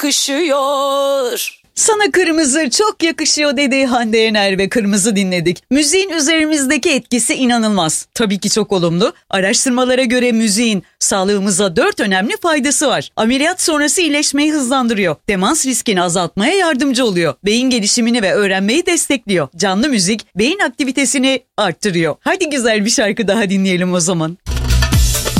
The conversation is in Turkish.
yakışıyor. Sana kırmızı çok yakışıyor dedi Hande Yener ve Kırmızı dinledik. Müziğin üzerimizdeki etkisi inanılmaz. Tabii ki çok olumlu. Araştırmalara göre müziğin sağlığımıza 4 önemli faydası var. Ameliyat sonrası iyileşmeyi hızlandırıyor. Demans riskini azaltmaya yardımcı oluyor. Beyin gelişimini ve öğrenmeyi destekliyor. Canlı müzik beyin aktivitesini arttırıyor. Hadi güzel bir şarkı daha dinleyelim o zaman.